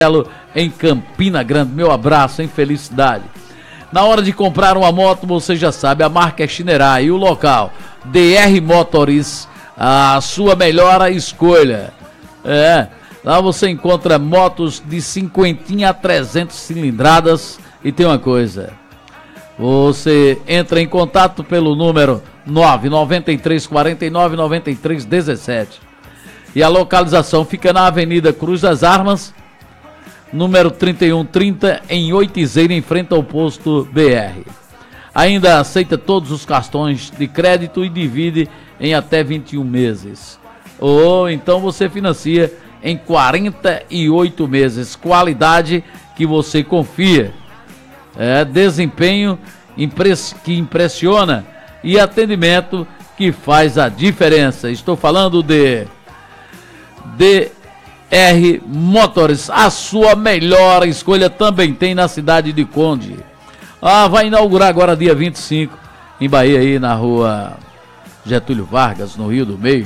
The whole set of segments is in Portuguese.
em Campina Grande. Meu abraço, em felicidade. Na hora de comprar uma moto, você já sabe, a marca é Shinerai e o local, DR Motors, a sua melhor escolha. Lá você encontra motos de 50 a 300 cilindradas e tem uma coisa, você entra em contato pelo número 993 49 93 17 e a localização fica na Avenida Cruz das Armas, número 3130, em Oitizeira, em frente ao posto BR. Ainda aceita todos os cartões de crédito e divide em até 21 meses. Ou então você financia em 48 meses. Qualidade que você confia. Desempenho que impressiona e atendimento que faz a diferença. Estou falando de DR Motors, a sua melhor escolha. Também tem na cidade de Conde. Vai inaugurar agora dia 25 em Bahia, aí na rua Getúlio Vargas, no Rio do Meio,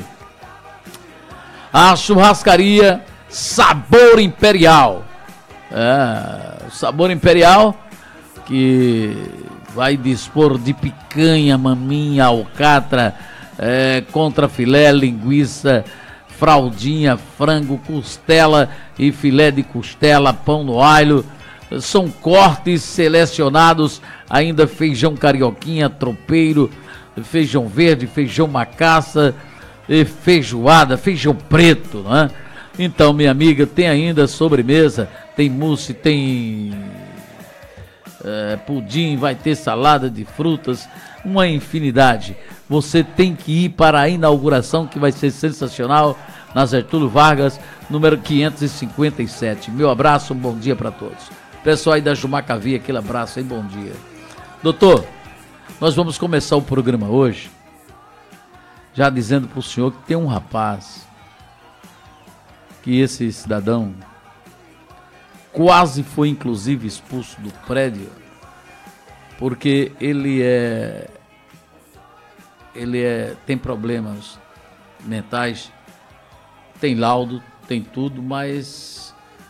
a churrascaria Sabor Imperial. Sabor Imperial, que vai dispor de picanha, maminha, alcatra, contrafilé, linguiça, fraldinha, frango, costela e filé de costela, pão no alho. São cortes selecionados, ainda feijão carioquinha, tropeiro, feijão verde, feijão macaça, feijoada, feijão preto, né? Então, minha amiga, tem ainda sobremesa, tem mousse, tem pudim, vai ter salada de frutas, uma infinidade. Você tem que ir para a inauguração, que vai ser sensacional, na Getúlio Vargas, número 557. Meu abraço, um bom dia para todos. Pessoal aí da Jumacavi, aquele abraço, hein? Bom dia. Doutor, nós vamos começar o programa hoje já dizendo para o senhor que tem um rapaz, que esse cidadão quase foi inclusive expulso do prédio, porque ele tem problemas mentais, tem laudo, tem tudo, mas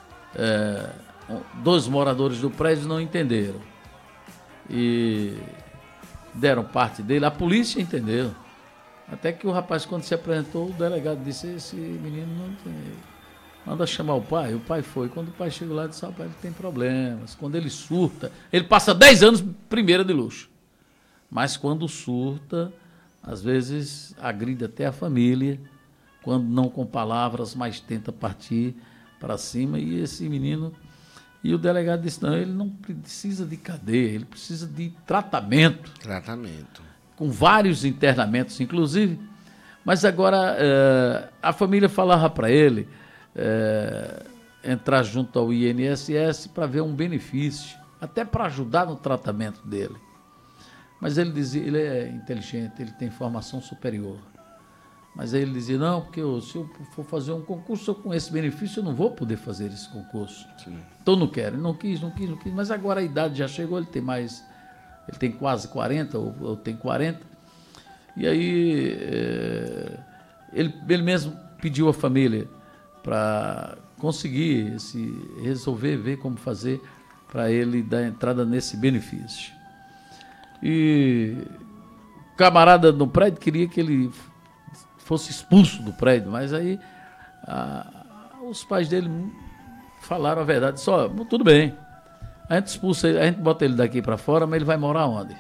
dois moradores do prédio não entenderam e deram parte dele. A polícia entendeu, até que o rapaz, quando se apresentou, o delegado disse: esse menino não tem, manda chamar o pai foi. Quando o pai chegou lá, disse: rapaz, ele tem problemas. Quando ele surta, ele passa 10 anos primeira de luxo, mas quando surta, às vezes agride até a família, quando não com palavras, mas tenta partir para cima. E esse menino, e o delegado disse: não, ele não precisa de cadeia, ele precisa de tratamento. Com vários internamentos, inclusive. Mas agora a família falava para ele entrar junto ao INSS para ver um benefício, até para ajudar no tratamento dele. Mas ele dizia, ele é inteligente, ele tem formação superior. Mas aí ele dizia: não, porque se eu for fazer um concurso com esse benefício, eu não vou poder fazer esse concurso. Sim. Então não quero. Não quis. Mas agora a idade já chegou, ele tem quase 40, ou tem 40. E aí ele mesmo pediu à família para conseguir resolver, ver como fazer para ele dar entrada nesse benefício. E o camarada no prédio queria que ele fosse expulso do prédio, mas aí os pais dele falaram a verdade. Só, tudo bem, a gente expulsa ele, a gente bota ele daqui para fora, mas ele vai morar onde?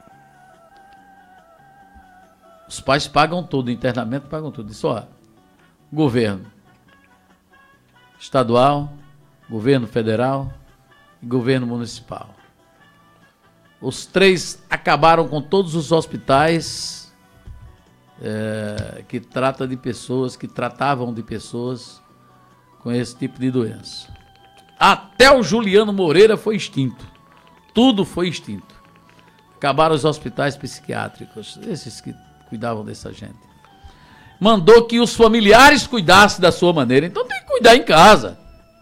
Os pais pagam tudo, o internamento pagam tudo. Diz: governo estadual, governo federal e governo municipal. Os três acabaram com todos os hospitais que tratavam de pessoas com esse tipo de doença. Até o Juliano Moreira foi extinto. Tudo foi extinto. Acabaram os hospitais psiquiátricos, esses que cuidavam dessa gente. Mandou que os familiares cuidassem da sua maneira. Então tem que cuidar em casa.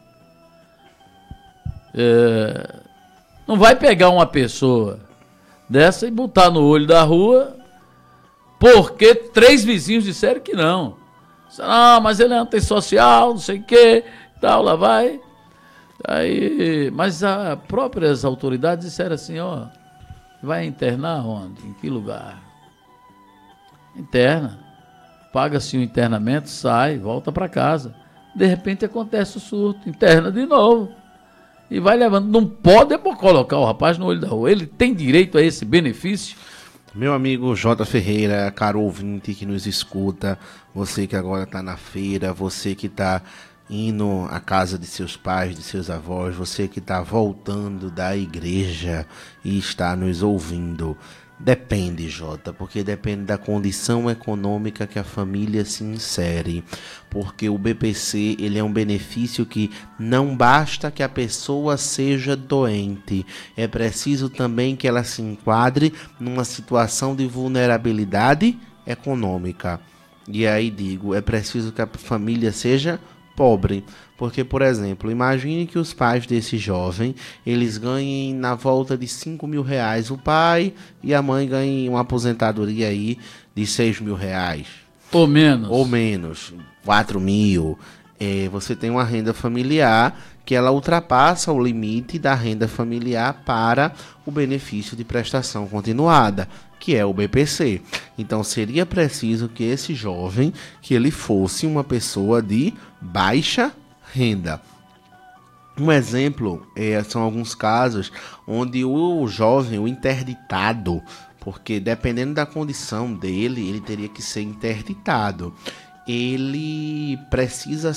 Não vai pegar uma pessoa dessa e botar no olho da rua porque 3 vizinhos disseram que não. Não, mas ele é antissocial, não sei o quê, tal, lá vai. Aí, mas as próprias autoridades disseram assim, ó, vai internar onde? Em que lugar? Interna. Paga-se o internamento, sai, volta para casa. De repente acontece o surto, interna de novo. E vai levando. Não pode colocar o rapaz no olho da rua. Ele tem direito a esse benefício. Meu amigo J. Ferreira, caro ouvinte que nos escuta, você que agora está na feira, você que está indo à casa de seus pais, de seus avós, você que está voltando da igreja e está nos ouvindo. Depende, Jota, porque depende da condição econômica que a família se insere, porque o BPC ele é um benefício que não basta que a pessoa seja doente, é preciso também que ela se enquadre numa situação de vulnerabilidade econômica. E aí digo, é preciso que a família seja pobre, porque, por exemplo, imagine que os pais desse jovem, eles ganhem na volta de 5 mil reais, o pai e a mãe ganhem uma aposentadoria aí de 6 mil reais. Ou menos. Ou menos, 4 mil. Você tem uma renda familiar que ela ultrapassa o limite da renda familiar para o benefício de prestação continuada, que é o BPC. Então seria preciso que esse jovem, que ele fosse uma pessoa de baixa renda. Um exemplo são alguns casos onde o jovem, o interditado, porque dependendo da condição dele, ele teria que ser interditado. Ele precisa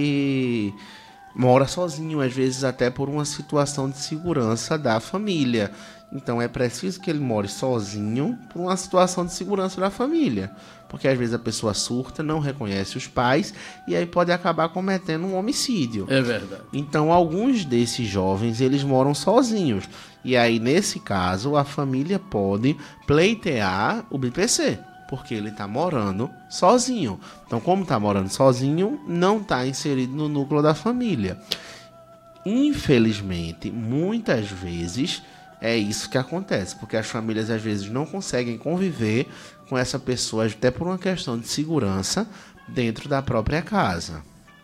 mora sozinho, às vezes até por uma situação de segurança da família. Então é preciso que ele more sozinho por uma situação de segurança da família. Porque às vezes a pessoa surta, não reconhece os pais e aí pode acabar cometendo um homicídio. É verdade. Então alguns desses jovens, eles moram sozinhos. E aí nesse caso a família pode pleitear o BPC. Porque ele está morando sozinho. Então, como está morando sozinho, não está inserido no núcleo da família. Infelizmente, muitas vezes é isso que acontece. Porque as famílias, às vezes, não conseguem conviver com essa pessoa, até por uma questão de segurança, dentro da própria casa.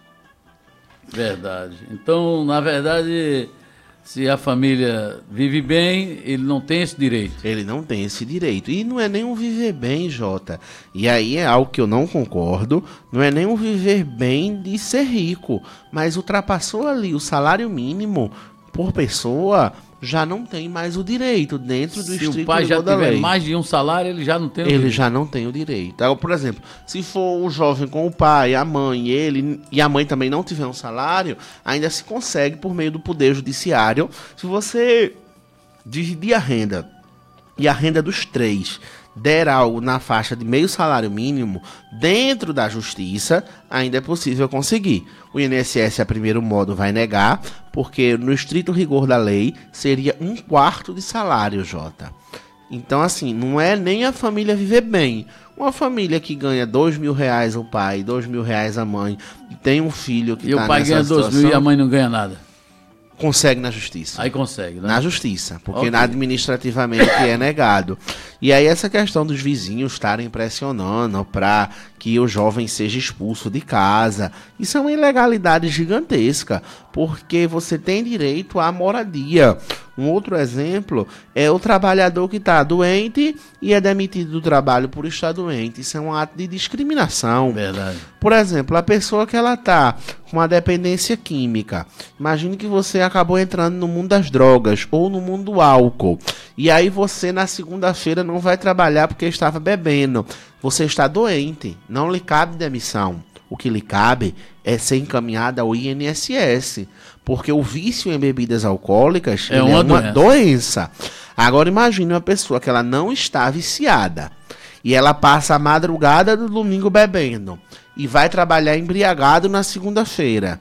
Verdade. Então, na verdade, se a família vive bem, ele não tem esse direito. Ele não tem esse direito. E não é nem um viver bem, Jota. E aí é algo que eu não concordo. Não é nem um viver bem de ser rico. Mas ultrapassou ali o salário mínimo por pessoa, já não tem mais o direito dentro do estrito rigor da lei. Se o pai já tiver mais de um salário, ele já não tem o direito. Ele já não tem o direito. Então, por exemplo, se for o jovem com o pai, a mãe, ele e a mãe também não tiver um salário, ainda se consegue por meio do poder judiciário. Se você dividir a renda e a renda dos três der algo na faixa de meio salário mínimo, dentro da justiça, ainda é possível conseguir. O INSS, a primeiro modo, vai negar, porque no estrito rigor da lei, seria 1/4 de salário, Jota. Então, assim, não é nem a família viver bem. Uma família que ganha 2 mil reais o pai, 2 mil reais a mãe, tem um filho que está nessa situação... E o pai ganha 2 mil e a mãe não ganha nada. Consegue na justiça. Aí consegue, né? Na justiça, porque administrativamente é negado. E aí essa questão dos vizinhos estarem pressionando para que o jovem seja expulso de casa, isso é uma ilegalidade gigantesca, porque você tem direito à moradia. Um outro exemplo é o trabalhador que está doente e é demitido do trabalho por estar doente. Isso é um ato de discriminação. Verdade. Por exemplo, a pessoa que ela está com uma dependência química. Imagine que você acabou entrando no mundo das drogas ou no mundo do álcool. E aí você na segunda-feira não vai trabalhar porque estava bebendo. Você está doente. Não lhe cabe demissão. O que lhe cabe é ser encaminhado ao INSS. Porque o vício em bebidas alcoólicas é uma doença. Agora imagine uma pessoa que ela não está viciada. E ela passa a madrugada do domingo bebendo. E vai trabalhar embriagado na segunda-feira.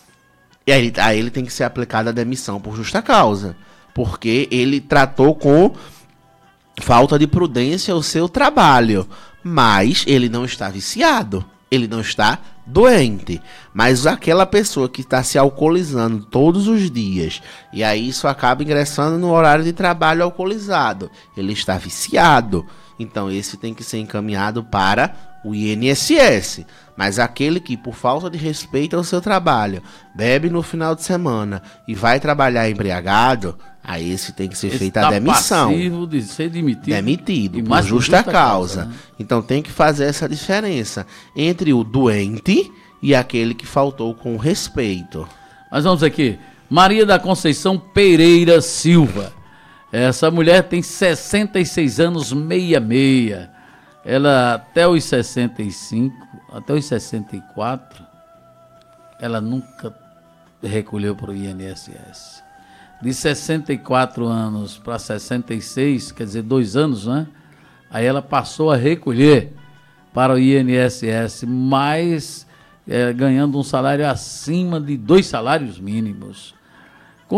E aí ele tem que ser aplicada a demissão por justa causa. Porque ele tratou com falta de prudência o seu trabalho. Mas ele não está viciado. Ele não está doente. Mas aquela pessoa que está se alcoolizando todos os dias, e aí isso acaba ingressando no horário de trabalho alcoolizado, ele está viciado. Então esse tem que ser encaminhado para o INSS. Mas aquele que, por falta de respeito ao seu trabalho, bebe no final de semana e vai trabalhar embriagado, a esse tem que ser feita a demissão. Passivo de ser demitido por justa causa. Né? Então tem que fazer essa diferença entre o doente e aquele que faltou com respeito. Mas vamos aqui. Maria da Conceição Pereira Silva. Essa mulher tem 66 anos, 66. Ela até os 65, até os 64, ela nunca recolheu para o INSS. De 64 anos para 66, quer dizer, 2 anos, né? Aí ela passou a recolher para o INSS, mas ganhando um salário acima de 2 salários mínimos. Com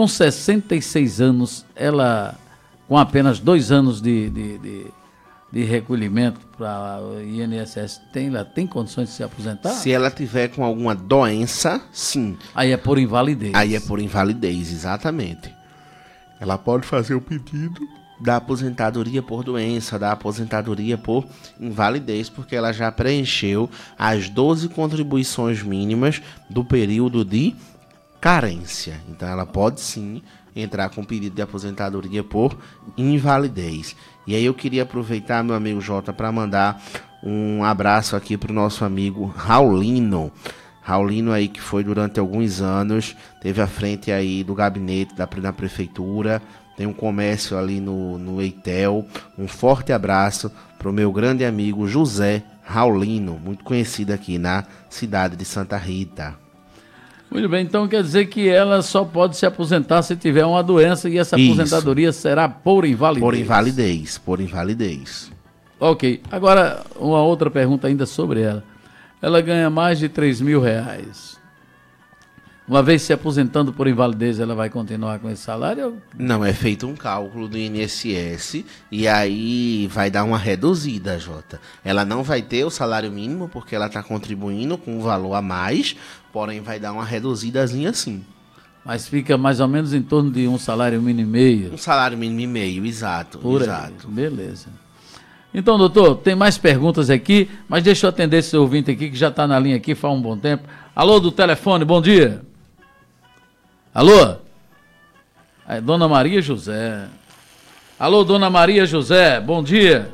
66 anos, ela, com apenas 2 anos de recolhimento para o INSS, ela tem condições de se aposentar? Se ela tiver com alguma doença, sim. Aí é por invalidez. Aí é por invalidez, exatamente. Ela pode fazer o pedido da aposentadoria por doença, da aposentadoria por invalidez, porque ela já preencheu as 12 contribuições mínimas do período de carência. Então ela pode sim entrar com pedido de aposentadoria por invalidez. E aí eu queria aproveitar, meu amigo Jota, para mandar um abraço aqui para o nosso amigo Raulino. Raulino aí que foi durante alguns anos, teve à frente aí do gabinete da prefeitura, tem um comércio ali no Eitel. Um forte abraço para o meu grande amigo José Raulino, muito conhecido aqui na cidade de Santa Rita. Muito bem, então quer dizer que ela só pode se aposentar se tiver uma doença e essa aposentadoria será por invalidez. Por invalidez. Ok, agora uma outra pergunta ainda sobre ela. Ela ganha mais de R$3.000. Uma vez se aposentando por invalidez, ela vai continuar com esse salário? Não, é feito um cálculo do INSS e aí vai dar uma reduzida, Jota. Ela não vai ter o salário mínimo porque ela está contribuindo com um valor a mais, porém vai dar uma reduzidazinha sim. Mas fica mais ou menos em torno de um salário mínimo e meio? Um salário mínimo e meio, exato. Por exato. Aí, beleza. Então, doutor, tem mais perguntas aqui, mas deixa eu atender esse ouvinte aqui que já está na linha aqui faz um bom tempo. Alô, do telefone, bom dia. Alô? Aí, Dona Maria José. Alô, Dona Maria José, bom dia.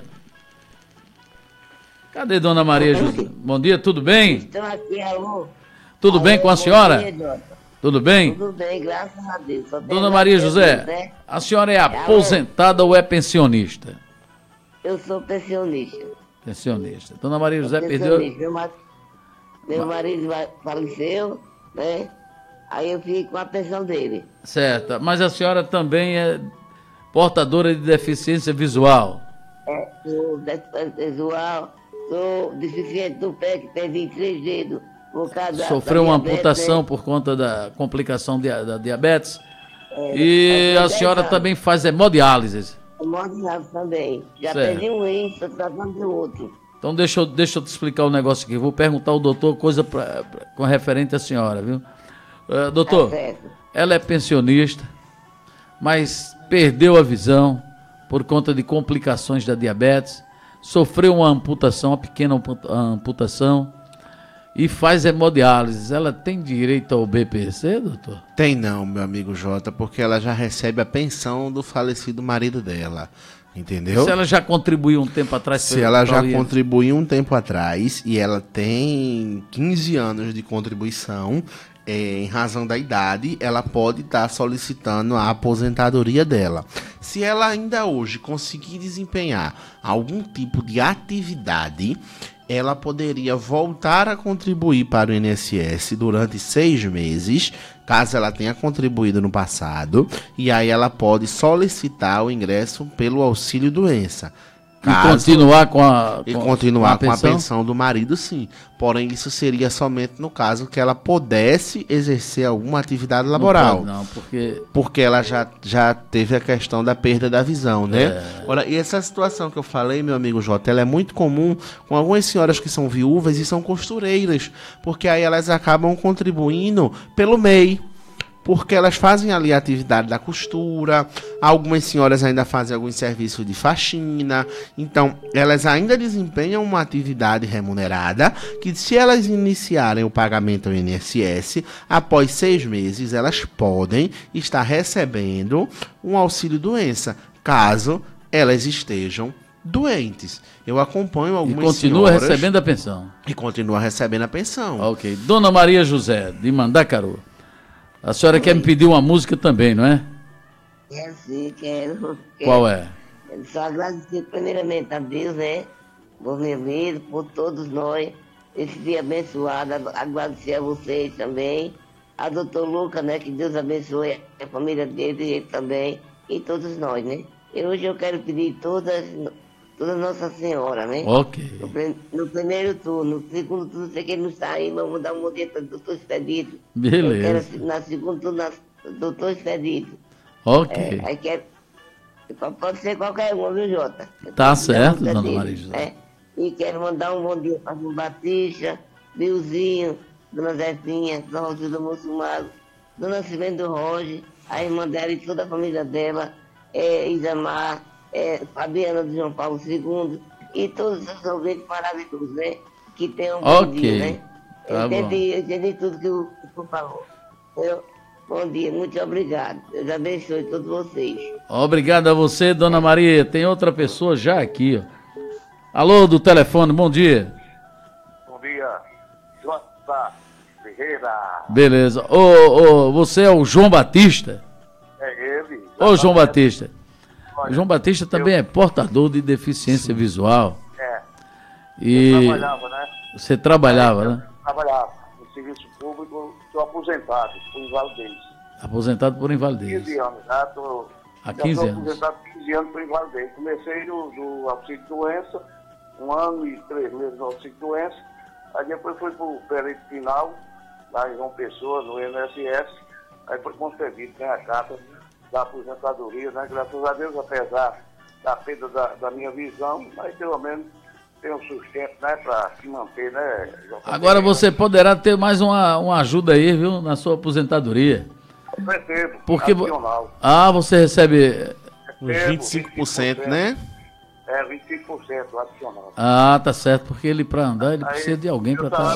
Cadê Dona Maria José? Bom dia, tudo bem? Estou aqui, alô. Tudo bem com a senhora? Dia, tudo bem? Tudo bem, graças a Deus. Dona Maria José, a senhora é aposentada ou é pensionista? Eu sou pensionista. Pensionista. Dona Maria José perdeu... Meu marido faleceu, né? Aí eu fico com a pensão dele. Certo, mas a senhora também é portadora de deficiência visual? Sou deficiente visual, sou deficiente do pé, que tem 23 dedos. Por causa Sofreu uma amputação por conta da complicação da diabetes. E a senhora também faz hemodiálise? Hemodiálise também. Já certo. perdi um rim, estou tratando de outro. Então deixa eu te explicar um negócio aqui. Vou perguntar ao doutor coisa com referente à senhora, viu? Doutor, ela é pensionista, mas perdeu a visão por conta de complicações da diabetes, sofreu uma amputação, uma pequena amputação, e faz hemodiálise. Ela tem direito ao BPC, doutor? Tem não, meu amigo Jota, porque ela já recebe a pensão do falecido marido dela. Entendeu? Se ela já contribuiu um tempo atrás... Se ela já contribuiu um tempo atrás e ela tem 15 anos de contribuição, em razão da idade, ela pode estar solicitando a aposentadoria dela. Se ela ainda hoje conseguir desempenhar algum tipo de atividade, ela poderia voltar a contribuir para o INSS durante 6 meses, caso ela tenha contribuído no passado, e aí ela pode solicitar o ingresso pelo auxílio-doença. E continuar com a pensão do marido, sim. Porém, isso seria somente no caso que ela pudesse exercer alguma atividade laboral. Não, porque ela já teve a questão da perda da visão, né? Ora, e essa situação que eu falei, meu amigo Jota, ela é muito comum com algumas senhoras que são viúvas e são costureiras, porque aí elas acabam contribuindo pelo MEI, porque elas fazem ali a atividade da costura, algumas senhoras ainda fazem alguns serviços de faxina, então elas ainda desempenham uma atividade remunerada, que se elas iniciarem o pagamento ao INSS, após 6 meses elas podem estar recebendo um auxílio-doença, caso elas estejam doentes. Eu acompanho algumas senhoras... E continua recebendo a pensão. E continua recebendo a pensão. Ok. Dona Maria José, de Mandacaru. A senhora quer me pedir uma música também, não é? Quero sim, quero. Qual é? Quero só agradecer primeiramente a Deus, né? Por minha vida, por todos nós. Esse dia abençoado. Agradecer a vocês também. A doutor Lucas, né? Que Deus abençoe a família dele e ele também. E todos nós, né? E hoje eu quero pedir todas Nossa Senhora, né? Ok. No primeiro turno, no segundo turno, sei que ele não está aí, mas vou dar um modelo para o doutor Expedito. Beleza. Eu quero, na segunda turno, doutor Expedito. Ok. Aí quero, pode ser qualquer um, viu, Jota? Tá certo, dona Maria José. E quero mandar um bom dia para o Batista, Bilzinho, dona Zefinha, dona Rosilda Moçumaro, dona Silvendo Roger, a irmã dela e toda a família dela, Isamar, Fabiana de João Paulo II e todos os ouvintes maravilhosos, né? Que tenham um bom dia, né? Tá entendi tudo que o senhor falou. Bom dia, muito obrigado. Deus abençoe todos vocês. Obrigado a você, dona Maria. Tem outra pessoa já aqui, ó. Alô, do telefone, bom dia. Bom dia, Jota Ferreira. Beleza. Você é o João Batista? É ele. Ô, João Batista. O João Batista também é portador de deficiência visual. Eu trabalhava, né? Você trabalhava, né? Trabalhava no serviço público, estou aposentado por invalidez. Aposentado por invalidez. 15 anos, já estou... Há 15 anos. Aposentado 15 anos por invalidez. Comecei do auxílio-doença, 1 ano e 3 meses no auxílio-doença. Aí depois fui para o período final, lá em João Pessoa, no INSS. Aí foi concedido, tem a carta da aposentadoria, né? Graças a Deus, apesar da perda da minha visão, mas pelo menos tem um sustento, né, para se manter, né? Agora você poderá ter mais uma ajuda aí, viu, na sua aposentadoria. Recebo, porque adicional. Você recebe uns 25%, né? 25% adicional. Tá certo, porque ele para andar, ele precisa de alguém para estar...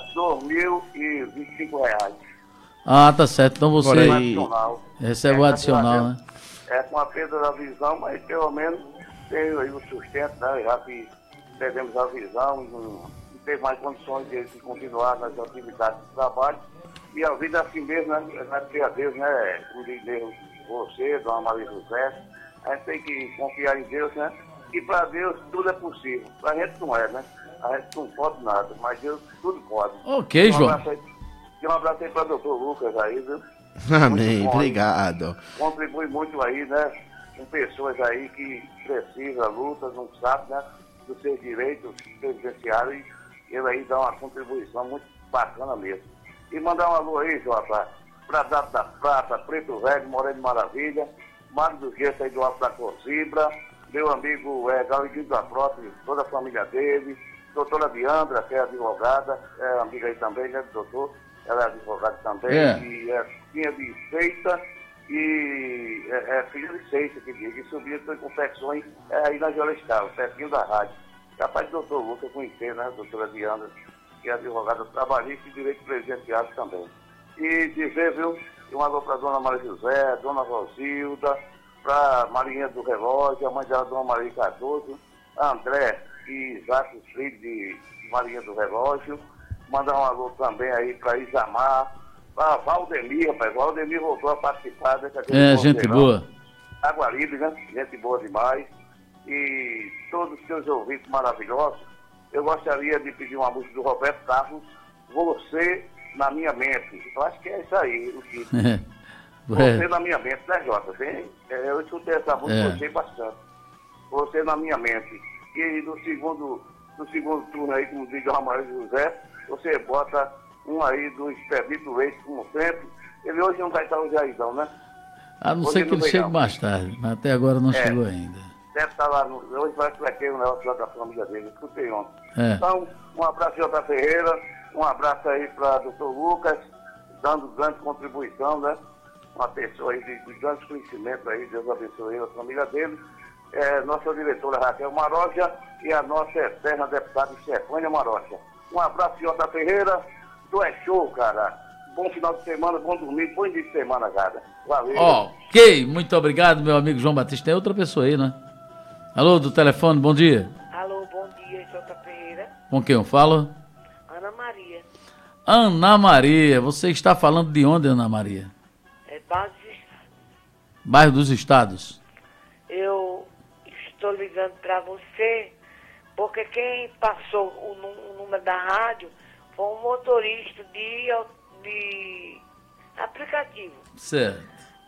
R$2.025. Tá certo, então você recebe o adicional, né? Com a perda da visão, mas pelo menos tem aí o sustento, né? Já que perdemos a visão, não teve mais condições de continuar nas atividades de trabalho. E a vida assim mesmo, né? Agradecer a Deus, né? Como diz Deus, você, dona Maria José, a gente tem que confiar em Deus, né? E para Deus tudo é possível. Para a gente não é, né? A gente não pode nada, mas Deus tudo pode. Ok, João. Um abraço aí para o doutor Lucas aí, viu? Amém, obrigado. Contribui muito aí, né? Com pessoas aí que precisam, lutam, não sabem, né? Dos seus direitos previdenciários. E ele aí dá uma contribuição muito bacana mesmo. E mandar um alô aí, Jota, para Dado da Prata, Preto Velho, Moreno Maravilha, Mário do Gesso aí do Alto da Cozibra, meu amigo Galiguinho da Prota, toda a família dele, doutora Diandra, que é advogada, é amiga aí também, né, do doutor, ela é advogada também, e é filha de Seita, e filha de Seita, que diga, e subia de confecções aí na Geolestal, pertinho da rádio. Capaz do doutor Lucas conhecer, né, doutora Diandra, que é advogada trabalhista e direito previdenciário também. E dizer, viu, um alô para a dona Maria José, dona Rosilda, para Marinha do Relógio, a mãe dela, dona Maria Cardoso, a André e Isaac, os filhos de Marinha do Relógio. Mandar um alô também aí para Isamar, para Valdemir, rapaz. Valdemir voltou a participar. Gente boa. Aguaribe, né? Gente boa demais. E todos os seus ouvintes maravilhosos. Eu gostaria de pedir uma música do Roberto Carlos, Você na Minha Mente. Eu acho que é isso aí, o título. Você na Minha Mente, né, Jota? Eu escutei essa música, gostei bastante. Você na Minha Mente. E no segundo turno aí, como diz o Maria José, você bota um aí do Expedito Leite, como sempre. Ele hoje não vai estar hoje aí, não, né? A não ser que ele chegue mais tarde, mas até agora não chegou ainda. Deve estar lá, hoje parece que vai ter um negócio lá da família dele, escutei ontem. Então, um abraço, Jota Ferreira, um abraço aí para o doutor Lucas, dando grande contribuição, né? uma pessoa aí de grandes conhecimentos aí, Deus abençoe ele, a família dele. Nossa diretora Raquel Marocha e a nossa eterna deputada Stefânia Marocha. Um abraço, Jota Ferreira. Tu é show, cara. Bom final de semana, bom domingo, bom início de semana, cara. Valeu. Ok, muito obrigado, meu amigo João Batista. Tem outra pessoa aí, né? Alô, do telefone, bom dia. Alô, bom dia, Jota Ferreira. Com quem eu falo? Ana Maria. Ana Maria, você está falando de onde, Ana Maria? Bairro dos Estados. Bairro dos Estados. Eu estou ligando para você porque quem passou o número da rádio foi um motorista de aplicativo. Certo.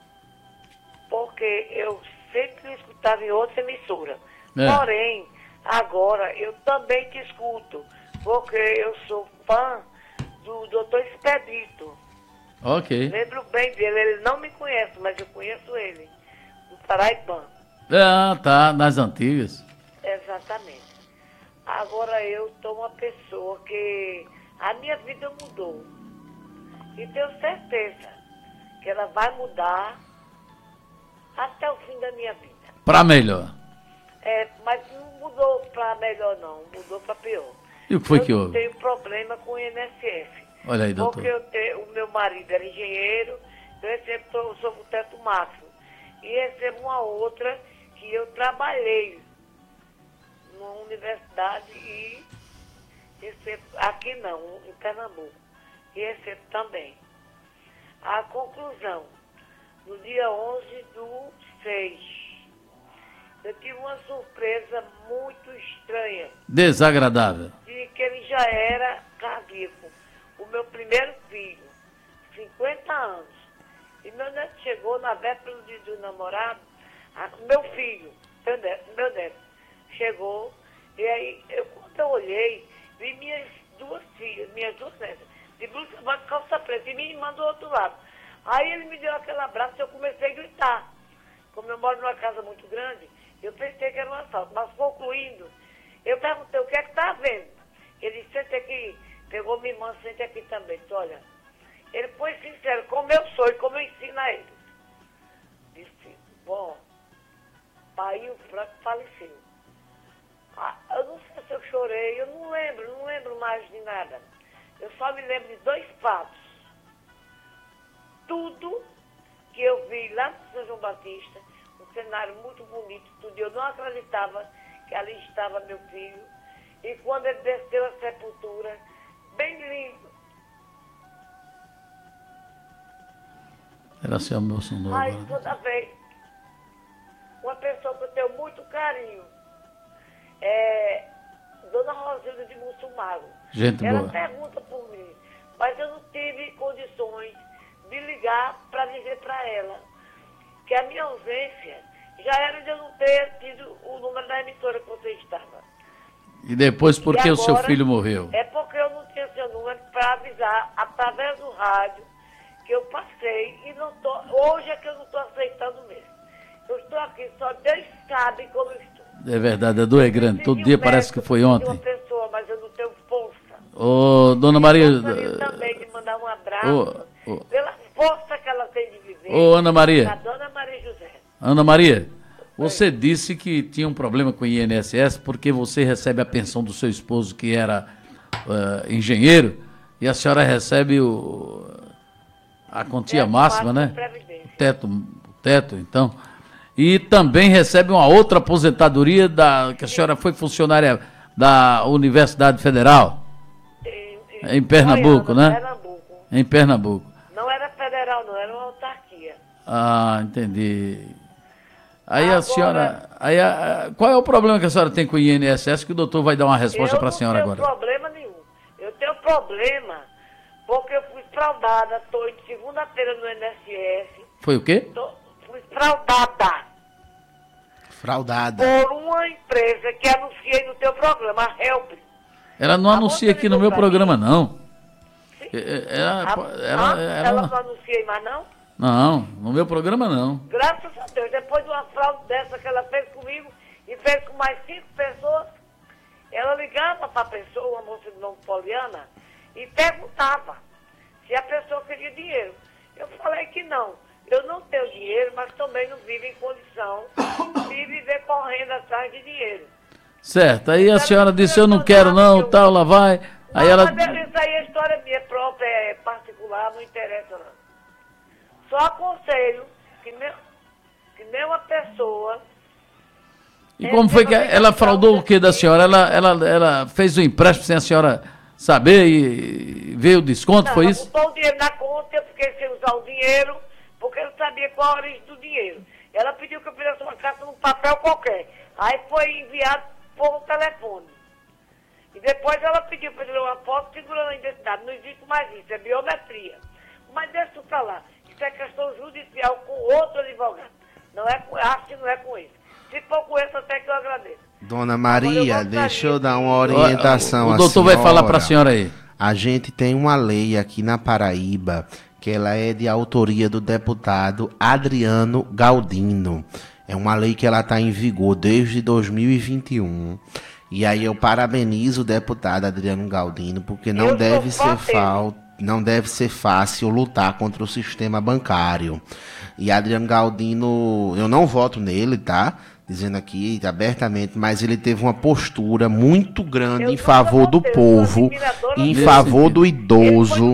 Porque eu sempre escutava em outra emissora. Porém, agora eu também te escuto, porque eu sou fã do Dr. Expedito. Ok. Lembro bem dele, ele não me conhece, mas eu conheço ele, do Paraibano. Ah, tá, nas antigas. Exatamente. Agora eu sou uma pessoa que a minha vida mudou. E tenho certeza que ela vai mudar até o fim da minha vida. Pra melhor. Mas não mudou para melhor não, mudou para pior. E o que foi que Eu houve? tenho problema com o INSS. Olha aí, doutor. Porque o meu marido era engenheiro, eu sou o teto máximo. E recebo uma outra que eu trabalhei numa universidade e recebo, aqui não, em Pernambuco, e recebo também. A conclusão, no dia 11/6, eu tive uma surpresa muito estranha. Desagradável. De que ele já era cardíaco. O meu primeiro filho, 50 anos. E meu neto chegou na véspera do dia do namorado, meu filho, meu neto, chegou, e aí, quando eu olhei, vi minhas duas netas, de blusa branca e calça preta, e me mandou do outro lado. Aí ele me deu aquele abraço e eu comecei a gritar. Como eu moro numa casa muito grande, eu pensei que era um assalto, mas concluindo, eu perguntei o que é que está havendo. Ele disse, senta aqui, pegou minha irmã, senta aqui também. Disse, olha, ele foi sincero, como eu sou e como eu ensino a ele. Disse, bom, pai o Franco faleceu. Eu não sei se eu chorei, eu não lembro mais de nada. Eu só me lembro de 2 fatos. Tudo que eu vi lá no São João Batista, um cenário muito bonito, tudo, eu não acreditava que ali estava meu filho. E quando ele desceu a sepultura, bem lindo. Ela se emocionou Aí agora. toda vez, uma pessoa que eu tenho muito carinho, Dona Rosilda de Mussumago. Gente Ela boa. pergunta por mim, mas eu não tive condições de ligar para dizer para ela que a minha ausência já era de eu não ter tido o número da emissora que você estava. E depois por que o seu agora, filho morreu? É porque eu não tinha seu número para avisar através do rádio que eu passei e não tô. Hoje é que eu não estou aceitando mesmo. Eu estou aqui, só Deus sabe como eu estou. É verdade, a dor é grande. Todo dia parece que foi ontem. Uma pessoa, mas eu não tenho força. Ô, dona Maria. Eu gostaria também de mandar um abraço pela força que ela tem de viver. Ô, Ana Maria. A dona Maria José. Ana Maria, você disse que tinha um problema com o INSS porque você recebe a pensão do seu esposo, que era engenheiro, e a senhora recebe a quantia máxima, né? Teto, então. E também recebe uma outra aposentadoria que a senhora foi funcionária da Universidade Federal. Em Pernambuco, né? Pernambuco. Em Pernambuco. Não era federal, não, era uma autarquia. Ah, entendi. Aí a senhora. Qual é o problema que a senhora tem com o INSS? Que o doutor vai dar uma resposta para a senhora agora. Eu não tenho problema nenhum. Eu tenho problema porque eu fui fraudada. Estou de segunda-feira no INSS. Foi o quê? Fui fraudada. Fraudada. Por uma empresa que anunciei no teu programa, a Help. Ela não anuncia aqui no meu programa, não. Ela não anuncia mais, não? Não, no meu programa não. Graças a Deus, depois de uma fraude dessa que ela fez comigo e fez com mais 5 pessoas, ela ligava para a pessoa, uma moça de nome Poliana, e perguntava se a pessoa queria dinheiro. Eu falei que não. Eu não tenho dinheiro, mas também não vivo em condição de viver correndo atrás de dinheiro. Certo, aí a senhora disse, eu não quero não, tal, lá vai. Aí não, ela... mas isso aí é história minha própria, é particular, não interessa não. Só aconselho que nem uma pessoa... E como foi que ela fraudou o que da senhora? Ela fez o empréstimo sem a senhora saber e veio o desconto, não, foi ela isso? botou o dinheiro na conta, eu fiquei sem usar o dinheiro, porque eu não sabia qual a origem do dinheiro. Ela pediu que eu fizesse uma carta num papel qualquer. Aí foi enviado por telefone. E depois ela pediu para eu tirar uma foto segurando a identidade. Não existe mais isso, é biometria. Mas deixa isso para lá. Isso é questão judicial com outro advogado. Não é, acho que não é com isso. Se for com esse, até que eu agradeço. Dona Maria, deixa eu dar uma orientação. O doutor vai falar para a senhora aí. A gente tem uma lei aqui na Paraíba, que ela é de autoria do deputado Adriano Galdino. É uma lei que ela está em vigor desde 2021. E aí eu parabenizo o deputado Adriano Galdino, porque não deve ser fácil lutar contra o sistema bancário. E Adriano Galdino, eu não voto nele, tá? Dizendo aqui abertamente, mas ele teve uma postura muito grande em favor do povo, em favor do idoso.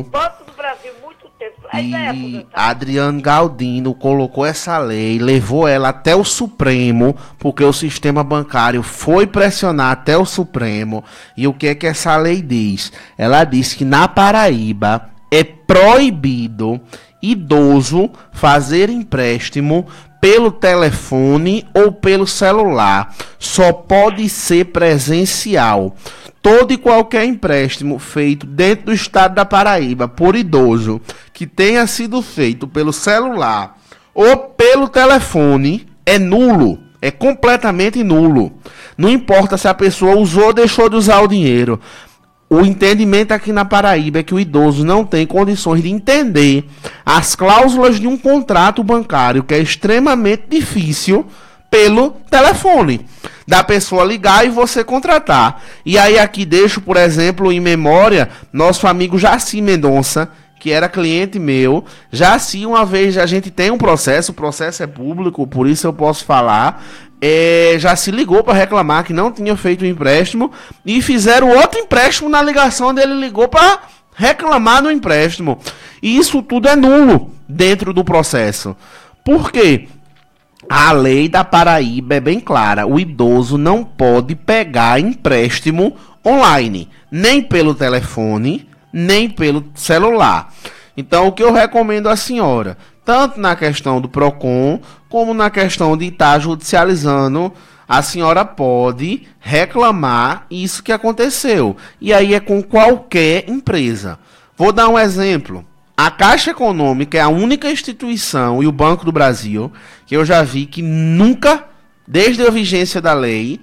E Adriano Galdino colocou essa lei, levou ela até o Supremo, porque o sistema bancário foi pressionar até o Supremo. E o que é que essa lei diz? Ela diz que na Paraíba é proibido idoso fazer empréstimo pelo telefone ou pelo celular. Só pode ser presencial. Todo e qualquer empréstimo feito dentro do estado da Paraíba por idoso que tenha sido feito pelo celular ou pelo telefone é nulo. É completamente nulo. Não importa se a pessoa usou ou deixou de usar o dinheiro. O entendimento aqui na Paraíba é que o idoso não tem condições de entender as cláusulas de um contrato bancário, que é extremamente difícil, pelo telefone. Da pessoa ligar e você contratar. E aí aqui deixo, por exemplo, em memória, nosso amigo Jaci Mendonça, que era cliente meu. Jaci, uma vez, a gente tem um processo, o processo é público, por isso eu posso falar. Já se ligou para reclamar que não tinha feito o empréstimo e fizeram outro empréstimo na ligação onde ele ligou para reclamar no empréstimo. E isso tudo é nulo dentro do processo. Por quê? A lei da Paraíba é bem clara. O idoso não pode pegar empréstimo online, nem pelo telefone, nem pelo celular. Então, o que eu recomendo à senhora, tanto na questão do PROCON, como na questão de estar judicializando, a senhora pode reclamar isso que aconteceu. E aí é com qualquer empresa. Vou dar um exemplo. A Caixa Econômica é a única instituição, e o Banco do Brasil, que eu já vi que nunca, desde a vigência da lei,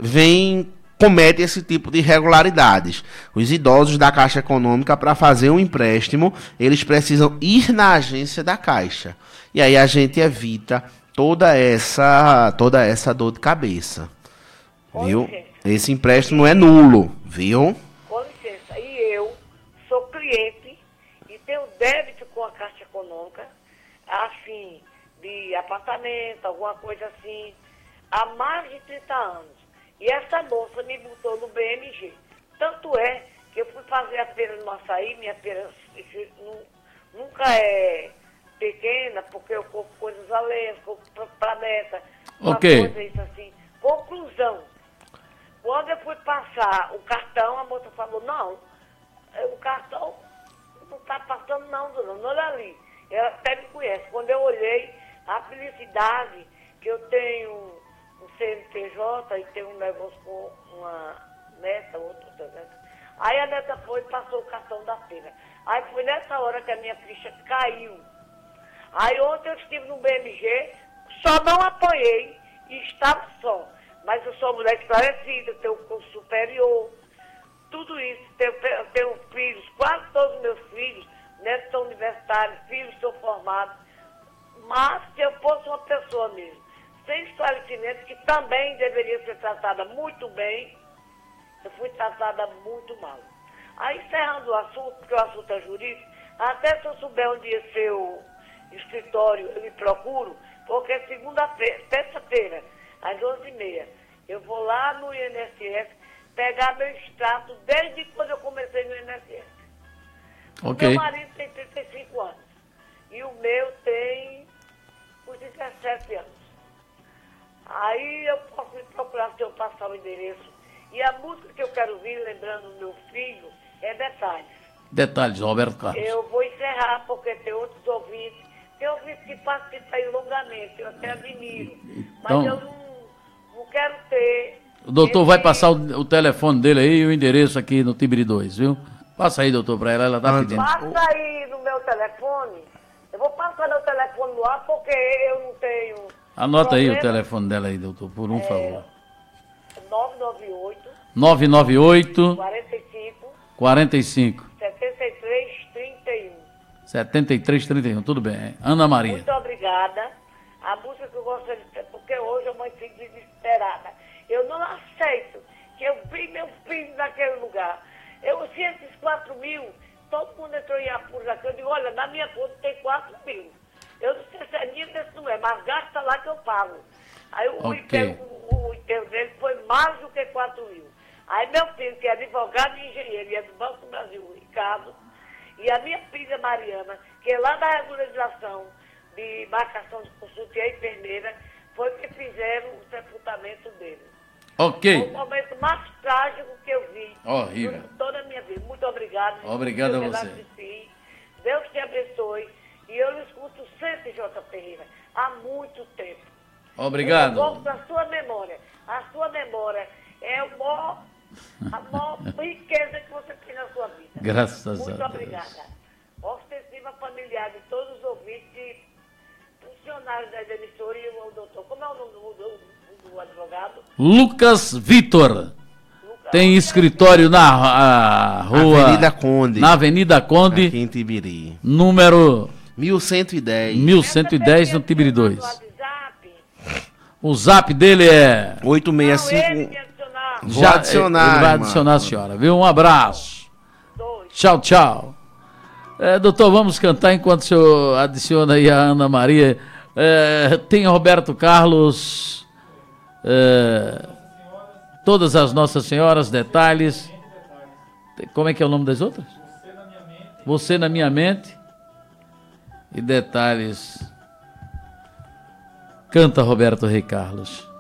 comete esse tipo de irregularidades. Os idosos da Caixa Econômica, para fazer um empréstimo, eles precisam ir na agência da Caixa. E aí a gente evita toda essa dor de cabeça. Viu? Esse empréstimo é nulo, viu? Com licença. E eu sou cliente e tenho débito com a Caixa Econômica, assim, de apartamento, alguma coisa assim, há mais de 30 anos. E essa moça me botou no BMG. Tanto é que eu fui fazer a feira no Açaí, minha feira nunca é pequena, porque eu compro coisas alheias, compro para meta, uma coisa isso assim. Conclusão. Quando eu fui passar o cartão, a moça falou, não, o cartão não está passando não, dona, não olha ali. Ela até me conhece. Quando eu olhei, a felicidade que eu tenho um CNPJ e tenho um negócio com uma neta, outra neta. Aí a neta foi e passou o cartão da feira. Aí foi nessa hora que a minha ficha caiu. Aí ontem eu estive no BMG, só não apanhei e estava só. Mas eu sou mulher esclarecida, tenho um curso superior, tudo isso. Tenho filhos, quase todos os meus filhos, netos são universitários, filhos são formados. Mas se eu fosse uma pessoa mesmo, sem esclarecimento, que também deveria ser tratada muito bem, eu fui tratada muito mal. Aí, encerrando o assunto, porque o assunto é jurídico, até se eu souber onde ia ser escritório, eu me procuro, porque segunda-feira, terça-feira, às 11h30, eu vou lá no INSS pegar meu extrato desde quando eu comecei no INSS. Ok. Meu marido tem 35 anos e o meu tem uns 17 anos. Aí eu posso me procurar se eu passar o endereço. E a música que eu quero ouvir, lembrando o meu filho, é Detalhes. Detalhes, Roberto Carlos. Eu vou encerrar, porque tem outros ouvintes. Tem ouvintes que participam aí longamente, eu até admiro. Mas Então, eu não quero ter... o doutor vai passar o telefone dele aí e o endereço aqui no Tibre 2, viu? Passa aí, doutor, para ela tá pedindo. Passa aí no meu telefone. Eu vou passar meu telefone no ar, porque eu não tenho... Anota aí o problema. telefone dela aí, doutor, por um favor. 998 998 45 45 73 31. 7331, tudo bem. Ana Maria. Muito obrigada. A música que eu gostaria de ter, porque hoje eu mãe fico desesperada. Eu não aceito que eu vi meu filho naquele lugar. Se esses 4 mil, todo mundo entrou em apuros aqui. Eu digo, olha, na minha conta tem 4 mil. Eu não sei se é minha, se não é, mas gasta lá que eu pago. Aí o enterro dele foi mais do que 4 mil. Aí meu filho, que é advogado e engenheiro, e é do Banco do Brasil, Ricardo, e a minha filha Mariana, que é lá da regularização de marcação de consulta e a enfermeira, foi que fizeram o sepultamento dele. Ok. Foi o momento mais trágico que eu vi. Horrível. Em toda a minha vida. Muito obrigada. Obrigado a você. Deus te abençoe. E eu lhe escuto sempre, J. Ferreira, há muito tempo. Obrigado. Eu gosto da sua memória. A sua memória é a maior riqueza que você tem na sua vida. Graças a Deus. Muito obrigada. Ostensiva familiar de todos os ouvintes e funcionários da emissora e o doutor. Como é o nome do advogado? Lucas Vitor. Tem escritório na rua... Avenida Conde. Na Avenida Conde. Aqui em Tibiri. Número 1110. 1110 no Tibre 2. O zap dele é... 865. Vou Já, adicionar, ele vai irmã. adicionar a senhora, viu? Um abraço. Tchau, tchau. Doutor, vamos cantar enquanto o senhor adiciona aí a Ana Maria. Tem Roberto Carlos, todas as Nossas Senhoras, Detalhes. Como é que é o nome das outras? Você na Minha Mente. E Detalhes. Canta Roberto Rei Carlos.